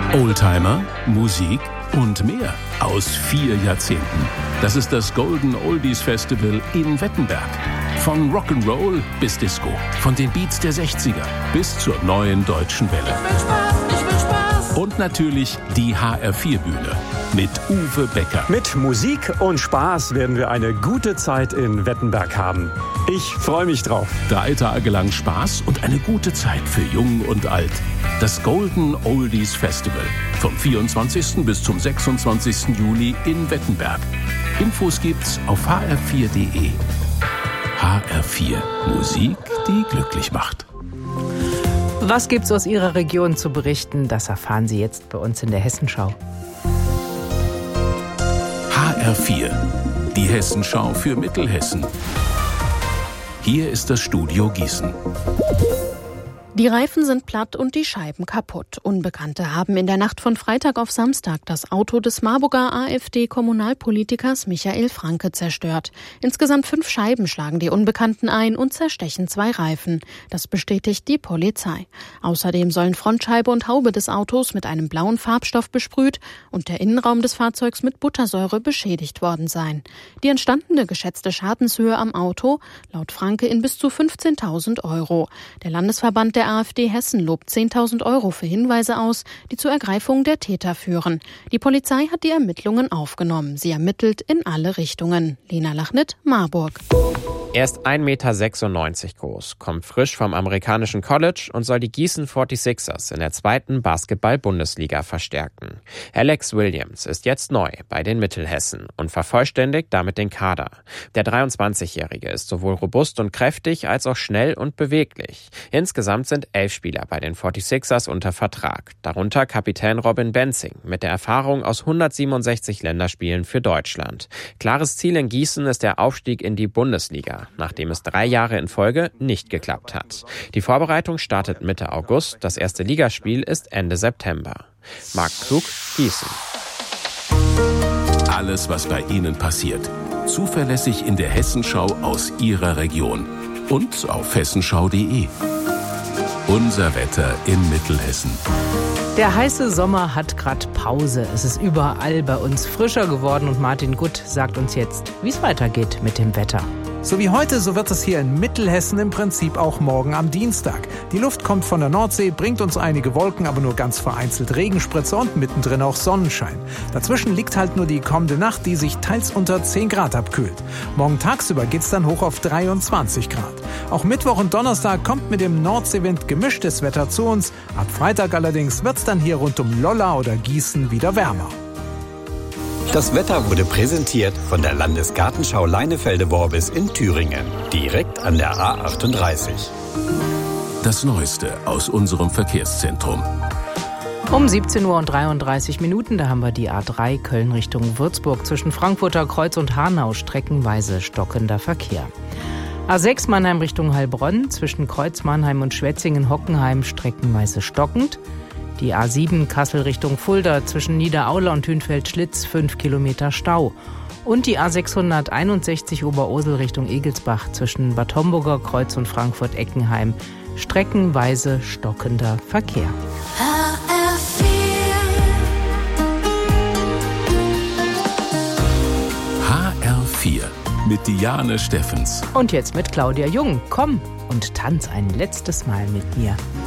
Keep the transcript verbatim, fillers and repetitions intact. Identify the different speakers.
Speaker 1: Oldtimer, Musik und mehr aus vier Jahrzehnten. Das ist das Golden Oldies Festival in Wettenberg. Von Rock'n'Roll bis Disco, von den Beats der sechziger bis zur neuen deutschen Welle.
Speaker 2: Ich will Spaß, ich will Spaß.
Speaker 1: Und natürlich die H R vier Bühne mit Uwe Becker.
Speaker 3: Mit Musik und Spaß werden wir eine gute Zeit in Wettenberg haben. Ich freue mich drauf.
Speaker 1: Drei Tage lang Spaß und eine gute Zeit für Jung und Alt. Das Golden Oldies Festival vom vierundzwanzigsten bis zum sechsundzwanzigsten Juli in Wettenberg. Infos gibt's auf h r vier punkt d e. H R vier. Musik, die glücklich macht.
Speaker 4: Was gibt's aus Ihrer Region zu berichten? Das erfahren Sie jetzt bei uns in der Hessenschau.
Speaker 1: H R vier. Die Hessenschau für Mittelhessen. Hier ist das Studio Gießen.
Speaker 5: Die Reifen sind platt und die Scheiben kaputt. Unbekannte haben in der Nacht von Freitag auf Samstag das Auto des Marburger AfD-Kommunalpolitikers Michael Franke zerstört. Insgesamt fünf Scheiben schlagen die Unbekannten ein und zerstechen zwei Reifen. Das bestätigt die Polizei. Außerdem sollen Frontscheibe und Haube des Autos mit einem blauen Farbstoff besprüht und der Innenraum des Fahrzeugs mit Buttersäure beschädigt worden sein. Die entstandene geschätzte Schadenshöhe am Auto laut Franke in bis zu fünfzehntausend Euro. Der Landesverband der AfD Hessen lobt zehntausend Euro für Hinweise aus, die zur Ergreifung der Täter führen. Die Polizei hat die Ermittlungen aufgenommen. Sie ermittelt in alle Richtungen. Lena Lachnit, Marburg.
Speaker 6: Er ist ein Meter sechsundneunzig groß, kommt frisch vom amerikanischen College und soll die Gießen forty-sixers in der zweiten Basketball-Bundesliga verstärken. Alex Williams ist jetzt neu bei den Mittelhessen und vervollständigt damit den Kader. Der dreiundzwanzigjährige ist sowohl robust und kräftig als auch schnell und beweglich. Insgesamt sind elf Spieler bei den forty-sixers unter Vertrag, darunter Kapitän Robin Benzing mit der Erfahrung aus hundertsiebenundsechzig Länderspielen für Deutschland. Klares Ziel in Gießen ist der Aufstieg in die Bundesliga, nachdem es drei Jahre in Folge nicht geklappt hat. Die Vorbereitung startet Mitte August, das erste Ligaspiel ist Ende September. Marc Klug, Gießen.
Speaker 1: Alles, was bei Ihnen passiert, zuverlässig in der Hessenschau aus Ihrer Region und auf hessenschau punkt d e. Unser Wetter in Mittelhessen.
Speaker 4: Der heiße Sommer hat gerade Pause. Es ist überall bei uns frischer geworden und Martin Gutt sagt uns jetzt, wie es weitergeht mit dem Wetter.
Speaker 7: So wie heute, so wird es hier in Mittelhessen im Prinzip auch morgen am Dienstag. Die Luft kommt von der Nordsee, bringt uns einige Wolken, aber nur ganz vereinzelt Regenspritze und mittendrin auch Sonnenschein. Dazwischen liegt halt nur die kommende Nacht, die sich teils unter zehn Grad abkühlt. Morgen tagsüber geht's dann hoch auf dreiundzwanzig Grad. Auch Mittwoch und Donnerstag kommt mit dem Nordseewind gemischtes Wetter zu uns. Ab Freitag allerdings wird's dann hier rund um Lolla oder Gießen wieder wärmer.
Speaker 8: Das Wetter wurde präsentiert von der Landesgartenschau Leinefelde-Worbis in Thüringen, direkt an der A achtunddreißig.
Speaker 1: Das Neueste aus unserem Verkehrszentrum.
Speaker 4: Um siebzehn Uhr und dreiunddreißig Minuten, da haben wir die A drei Köln Richtung Würzburg zwischen Frankfurter Kreuz und Hanau streckenweise stockender Verkehr. A sechs Mannheim Richtung Heilbronn zwischen Kreuz Mannheim und Schwetzingen-Hockenheim streckenweise stockend. Die A sieben Kassel Richtung Fulda zwischen Niederaula und Hünfeld-Schlitz fünf Kilometer Stau. Und die A sechshunderteinundsechzig Oberursel Richtung Egelsbach zwischen Bad Homburger Kreuz und Frankfurt-Eckenheim streckenweise stockender Verkehr.
Speaker 2: H R vier.
Speaker 1: H R vier mit Diane Steffens.
Speaker 4: Und jetzt mit Claudia Jung. Komm und tanz ein letztes Mal mit mir.